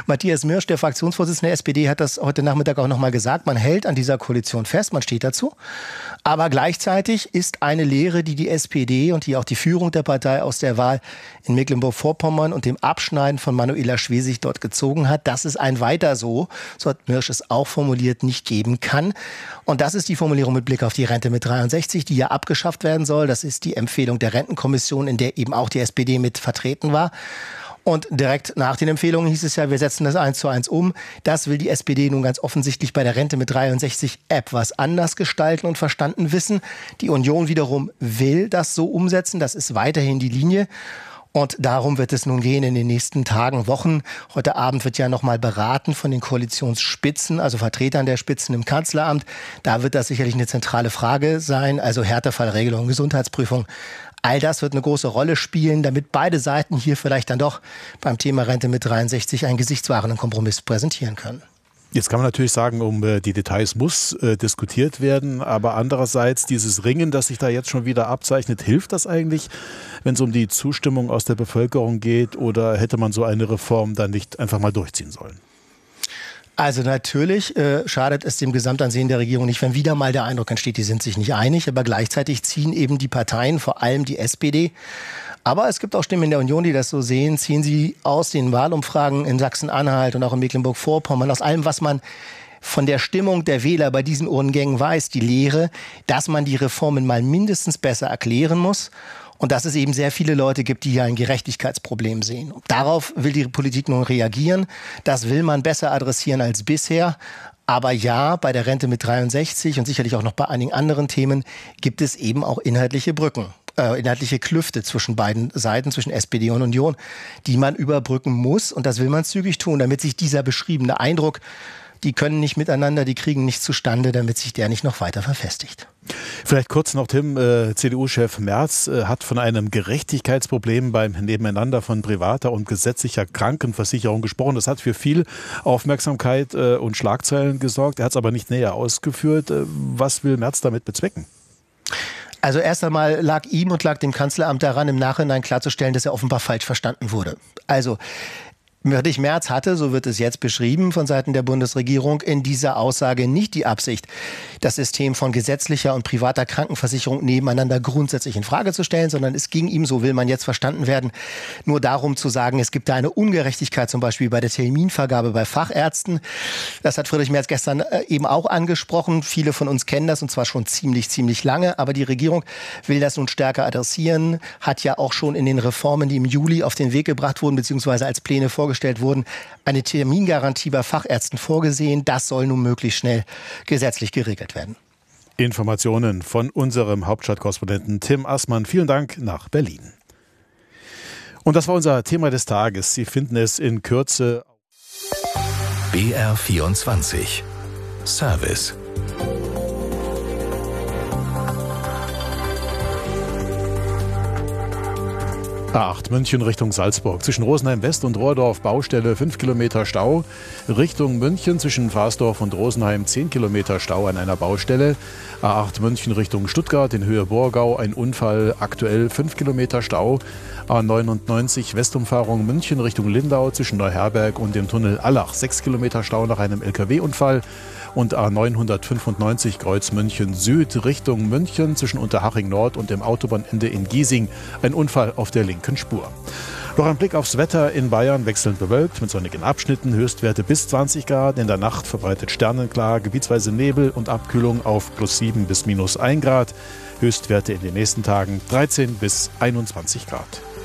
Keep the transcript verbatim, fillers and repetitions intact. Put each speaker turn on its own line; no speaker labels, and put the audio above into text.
Matthias Mirsch, der Fraktionsvorsitzende der S P D, hat das heute Nachmittag auch nochmal gesagt. Man hält an dieser Koalition fest, man steht dazu. Aber gleichzeitig ist eine Lehre, die die S P D und die auch die Führung der Partei aus der Wahl in Mecklenburg-Vorpommern und dem Abschneiden von Manuela Schwesig dort gezogen hat, dass es ein Weiter so, so hat Mirsch es auch formuliert, nicht geben kann. Und das ist die Formulierung mit Blick auf die Rente mit dreiundsechzig, die ja abgeschafft werden soll. Das ist die Empfehlung der Rentenkommission, in der eben auch die S P D mit vertreten war. Und direkt nach den Empfehlungen hieß es ja, wir setzen das eins zu eins um. Das will die S P D nun ganz offensichtlich bei der Rente mit dreiundsechzig etwas anders gestalten und verstanden wissen. Die Union wiederum will das so umsetzen. Das ist weiterhin die Linie. Und darum wird es nun gehen in den nächsten Tagen, Wochen. Heute Abend wird ja noch mal beraten von den Koalitionsspitzen, also Vertretern der Spitzen im Kanzleramt. Da wird das sicherlich eine zentrale Frage sein, also Härtefallregelung, Gesundheitsprüfung. All das wird eine große Rolle spielen, damit beide Seiten hier vielleicht dann doch beim Thema Rente mit dreiundsechzig einen gesichtswahrenden Kompromiss präsentieren können.
Jetzt kann man natürlich sagen, um äh, die Details muss äh, diskutiert werden, aber andererseits dieses Ringen, das sich da jetzt schon wieder abzeichnet, hilft das eigentlich, wenn es um die Zustimmung aus der Bevölkerung geht, oder hätte man so eine Reform dann nicht einfach mal durchziehen sollen?
Also natürlich äh, schadet es dem Gesamtansehen der Regierung nicht, wenn wieder mal der Eindruck entsteht, die sind sich nicht einig, aber gleichzeitig ziehen eben die Parteien, vor allem die S P D, aber es gibt auch Stimmen in der Union, die das so sehen, ziehen sie aus den Wahlumfragen in Sachsen-Anhalt und auch in Mecklenburg-Vorpommern, aus allem, was man von der Stimmung der Wähler bei diesen Ohrengängen weiß, die Lehre, dass man die Reformen mal mindestens besser erklären muss. Und dass es eben sehr viele Leute gibt, die hier ein Gerechtigkeitsproblem sehen. Darauf will die Politik nun reagieren. Das will man besser adressieren als bisher. Aber ja, bei der Rente mit dreiundsechzig und sicherlich auch noch bei einigen anderen Themen gibt es eben auch inhaltliche Brücken. Äh, inhaltliche Klüfte zwischen beiden Seiten, zwischen S P D und Union, die man überbrücken muss. Und das will man zügig tun, damit sich dieser beschriebene Eindruck, die können nicht miteinander, die kriegen nichts zustande, damit sich der nicht noch weiter verfestigt.
Vielleicht kurz noch, Tim, äh, C D U-Chef Merz äh, hat von einem Gerechtigkeitsproblem beim Nebeneinander von privater und gesetzlicher Krankenversicherung gesprochen. Das hat für viel Aufmerksamkeit äh, und Schlagzeilen gesorgt. Er hat es aber nicht näher ausgeführt. Äh, was will Merz damit bezwecken?
Also erst einmal lag ihm und lag dem Kanzleramt daran, im Nachhinein klarzustellen, dass er offenbar falsch verstanden wurde. Also Friedrich Merz hatte, so wird es jetzt beschrieben von Seiten der Bundesregierung, in dieser Aussage nicht die Absicht, das System von gesetzlicher und privater Krankenversicherung nebeneinander grundsätzlich in Frage zu stellen, sondern es ging ihm, so will man jetzt verstanden werden, nur darum zu sagen, es gibt da eine Ungerechtigkeit zum Beispiel bei der Terminvergabe bei Fachärzten. Das hat Friedrich Merz gestern eben auch angesprochen. Viele von uns kennen das und zwar schon ziemlich, ziemlich lange. Aber die Regierung will das nun stärker adressieren, hat ja auch schon in den Reformen, die im Juli auf den Weg gebracht wurden, beziehungsweise als Pläne vorgestellt wurden, eine Termingarantie bei Fachärzten vorgesehen. Das soll nun möglichst schnell gesetzlich geregelt werden.
Informationen von unserem Hauptstadtkorrespondenten Tim Assmann. Vielen Dank nach Berlin. Und das war unser Thema des Tages. Sie finden es in Kürze.
B R vierundzwanzig Service.
A acht München Richtung Salzburg. Zwischen Rosenheim West und Rohrdorf Baustelle fünf Kilometer Stau. Richtung München zwischen Farsdorf und Rosenheim zehn Kilometer Stau an einer Baustelle. A acht München Richtung Stuttgart in Höhe Borgau ein Unfall, aktuell fünf Kilometer Stau. A neunundneunzig Westumfahrung München Richtung Lindau zwischen Neuherberg und dem Tunnel Allach sechs Kilometer Stau nach einem L K W-Unfall. Und A neunhundertfünfundneunzig Kreuz München Süd Richtung München zwischen Unterhaching Nord und dem Autobahnende in Giesing ein Unfall auf der linken Spur. Noch ein Blick aufs Wetter in Bayern, wechselnd bewölkt mit sonnigen Abschnitten, Höchstwerte bis zwanzig Grad, in der Nacht verbreitet sternenklar, gebietsweise Nebel und Abkühlung auf plus sieben bis minus ein Grad, Höchstwerte in den nächsten Tagen dreizehn bis einundzwanzig Grad.